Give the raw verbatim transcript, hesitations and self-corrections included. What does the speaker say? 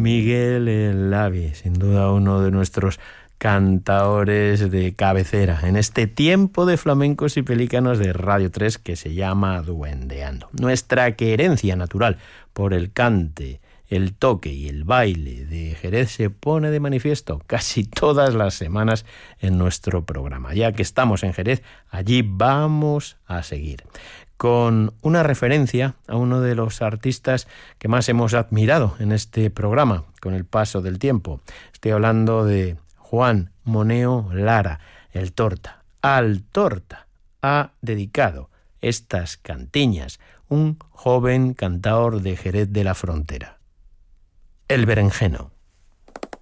Miguel el Lavi, sin duda uno de nuestros cantaores de cabecera en este tiempo de flamencos y pelícanos de Radio tres que se llama Duendeando. Nuestra querencia natural por el cante, el toque y el baile de Jerez se pone de manifiesto casi todas las semanas en nuestro programa. Ya que estamos en Jerez, allí vamos a seguir con una referencia a uno de los artistas que más hemos admirado en este programa con el paso del tiempo. Estoy hablando de Juan Moneo Lara, el Torta. Al Torta ha dedicado estas cantiñas un joven cantaor de Jerez de la Frontera, el Berenjeno.